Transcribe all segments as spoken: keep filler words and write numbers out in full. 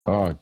Oh,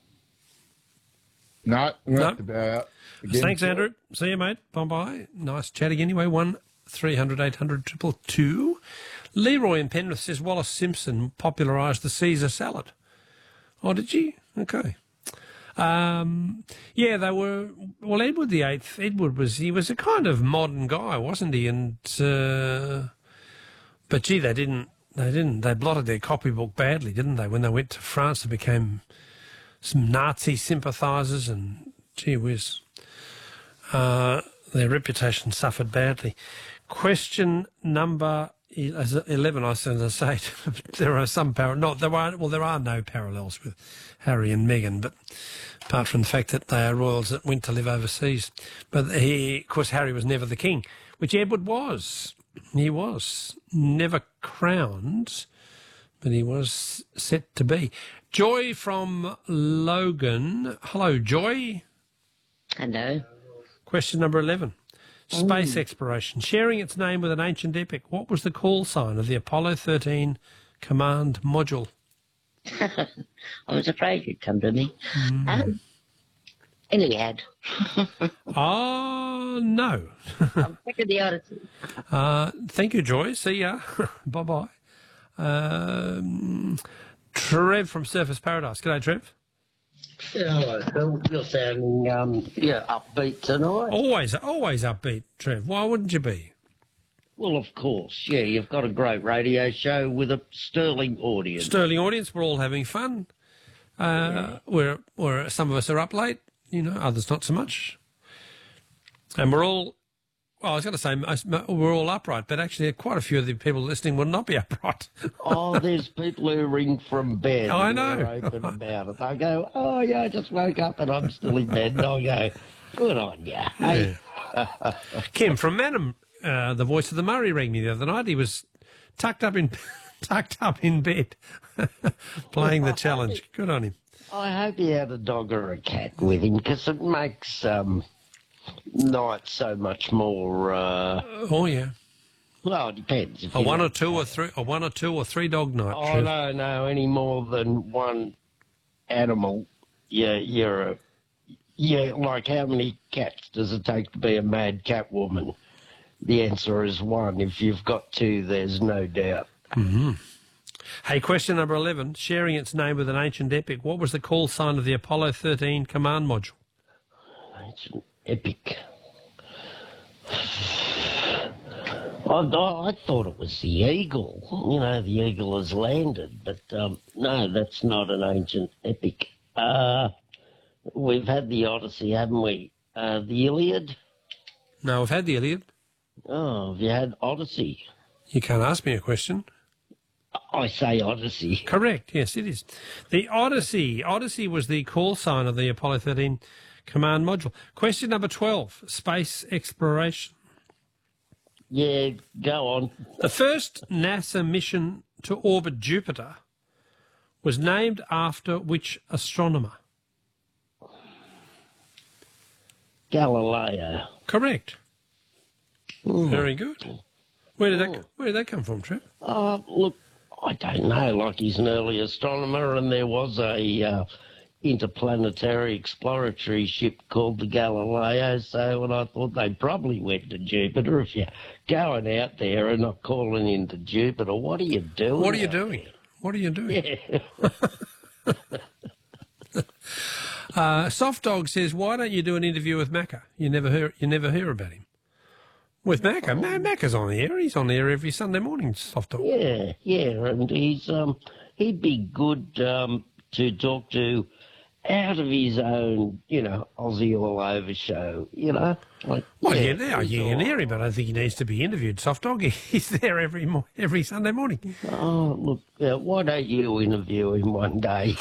not No. not about. Again, Thanks, sir. Andrew. See you, mate. Bye-bye. Nice chatting anyway. one three hundred eight hundred two two. Leroy in Penrith says Wallace Simpson popularised the Caesar salad. Oh, did she? Okay. Um, yeah, they were... Well, Edward the Eighth, Edward was... He was a kind of modern guy, wasn't he? And... Uh, but, gee, they didn't... They didn't... They blotted their copybook badly, didn't they? When they went to France, they became some Nazi sympathisers and, gee whiz, uh, their reputation suffered badly. Question number eleven, I said, as I say, there are some parallels. Not there are well, there are no parallels with Harry and Meghan, but apart from the fact that they are royals that went to live overseas. But he, of course, Harry was never the king, which Edward was. He was never crowned, but he was set to be. Joy from Logan. Hello, Joy. Hello. Question number eleven. Space Ooh. exploration. Sharing its name with an ancient epic, what was the call sign of the Apollo thirteen command module? I was afraid you'd come to me. Mm. Um, Iliad. Oh, no. I'm sick of the Odyssey. Uh, thank you, Joy. See ya. Bye-bye. Um, Trev from Surface Paradise. G'day, Trev. Yeah, hello, Phil. You're sounding um, yeah, upbeat tonight. Always, always upbeat, Trev. Why wouldn't you be? Well, of course, yeah. You've got a great radio show with a sterling audience. Sterling audience. We're all having fun. Uh, yeah. We're, we're, some of us are up late, you know, others not so much. And we're all, well, I was going to say we're all upright, but actually quite a few of the people listening will not be upright. Oh, there's people who ring from bed. I know. They're open about it. They go, oh, yeah, I just woke up and I'm still in bed. And I go, good on you. Hey. Yeah. Kim from Manham, uh, the voice of the Murray, rang me the other night. He was tucked up in tucked up in bed playing the challenge. Good on him. I hope he had a dog or a cat with him because it makes um, nights so much more... Uh, oh, yeah. Well, it depends. If a one or two or three, a one or two or three dog night. Oh, Trev. no, no, any more than one animal. Yeah, you're a... Yeah, like how many cats does it take to be a mad cat woman? The answer is one. If you've got two, there's no doubt. Mm-hmm. Hey, question number eleven. Sharing its name with an ancient epic, what was the call sign of the Apollo thirteen command module? Ancient epic. I, I thought it was the eagle. You know, the eagle has landed. But, um, no, that's not an ancient epic. Uh, we've had the Odyssey, haven't we? Uh, the Iliad? No, we've had the Iliad. Oh, have you had Odyssey? You can't ask me a question. I say Odyssey. Correct, yes, it is. The Odyssey. Odyssey was the call sign of the Apollo thirteen command module. Question number twelve, space exploration. Yeah, go on. The first NASA mission to orbit Jupiter was named after which astronomer? Galileo. Correct. Mm. Very good. Where did that Where did that come from, Trev? Uh, look, I don't know. Like, he's an early astronomer, and there was a uh, interplanetary exploratory ship called the Galileo. So, and I thought they probably went to Jupiter. If you're going out there and not calling into Jupiter, what are you doing? What are you doing? There? What are you doing? Yeah. uh, Soft Dog says, "Why don't you do an interview with Macca? You never hear. You never hear about him." With Macca, oh. Macca's on the air. He's on the air every Sunday morning, Soft Dog. Yeah, yeah, and he's um he'd be good um to talk to out of his own, you know, Aussie all over show, you know. Like, well, yeah, yeah, now you can hear him, but I don't think he needs to be interviewed. Soft Dog, he's there every mo- every Sunday morning. Oh, look, uh, why don't you interview him one day?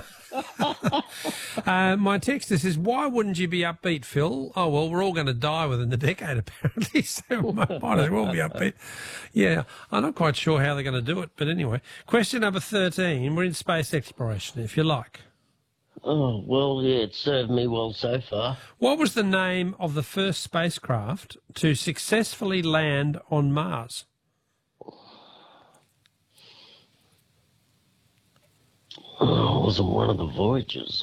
uh, my texter says, why wouldn't you be upbeat, Phil? Oh, well, we're all going to die within the decade, apparently, so we might as well be upbeat. Yeah, I'm not quite sure how they're going to do it, but anyway. Question number thirteen, we're in space exploration, if you like. Oh, well, yeah, it served me well so far. What was the name of the first spacecraft to successfully land on Mars? Oh, it wasn't one of the voyages.